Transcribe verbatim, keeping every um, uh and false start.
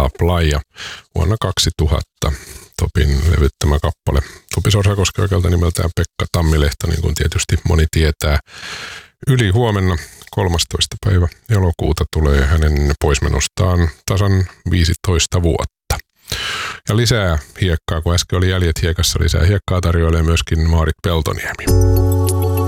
La Playa vuonna kaksituhatta. Topin levyttämä kappale. Topi Sorsakoski oikealta nimeltään Pekka Tammilehto, niin kuin tietysti moni tietää. Yli huomenna kolmastoista päivä elokuuta tulee hänen poismenostaan tasan viisitoista vuotta. Ja lisää hiekkaa, kun äsken oli Jäljet hiekassa, lisää hiekkaa tarjoilee myöskin Maarit Peltoniemi.